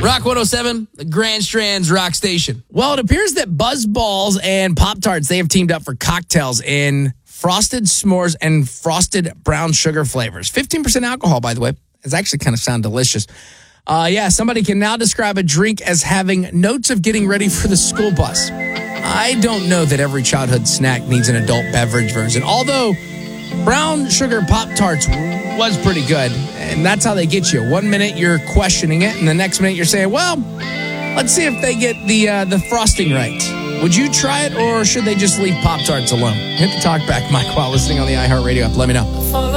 Rock 107, the Grand Strand's Rock Station. Well, it appears that Buzz Balls and Pop-Tarts, they have teamed up for cocktails in frosted s'mores and frosted brown sugar flavors. 15% alcohol, by the way. It's actually kind of sound delicious. Somebody can now describe a drink as having notes of getting ready for the school bus. I don't know that every childhood snack needs an adult beverage version, although brown sugar Pop-Tarts was pretty good, and that's how they get you. 1 minute you're questioning it, and the next minute you're saying, well, let's see if they get the frosting right. Would you try it, or should they just leave Pop-Tarts alone? Hit the talk back, Mike, while listening on the iHeartRadio app. Let me know.